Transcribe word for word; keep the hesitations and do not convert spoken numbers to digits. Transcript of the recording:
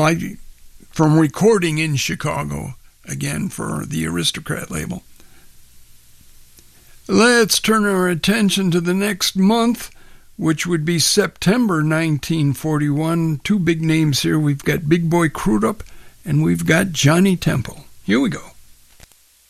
I, from recording in Chicago, again for the Aristocrat label. Let's turn our attention to the next month, which would be September nineteen forty-one. Two big names here. We've got Big Boy Crudup and we've got Johnny Temple. Here we go.